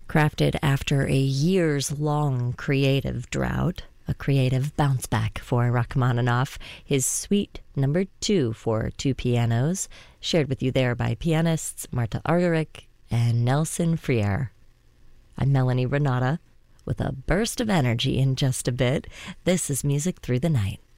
Crafted after a years-long creative drought, a creative bounce back for Rachmaninoff, his Suite Number 2 for two pianos, shared with you there by pianists Marta Argerich and Nelson Freire. I'm Melanie Renata with a burst of energy in just a bit. This is Music Through the Night.